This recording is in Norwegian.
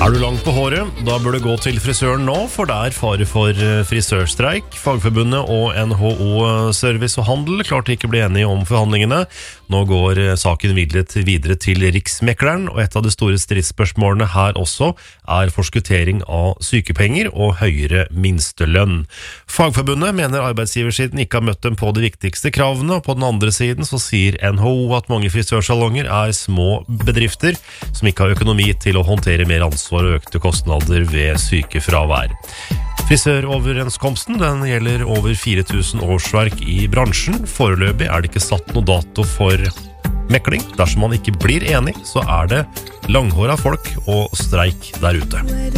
Er du lang på håret? Da bør du gå til frisøren nå, for det er fare for frisørstreik. Fagforbundet og NHO Service og Handel klarte ikke å bli enige om forhandlingene. Nå går saken videre til Riksmekleren, og et av de store stridsspørsmålene her også er forskuttering av sykepenger og høyere minstelønn. Fagforbundet mener arbeidsgiversiden ikke har møtt dem på de viktigste kravene, og på den andre siden så sier NHO at mange frisørsalonger er små bedrifter som ikke har økonomi til å håndtere mer ansvar og økte kostnader ved sykefravær. Frisøroverenskomsten den gjelder over 4000 årsverk i bransjen. Foreløpig er det ikke satt noe dato for mekling. Dersom man ikke blir enig, så er det langhåret folk og streik der ute.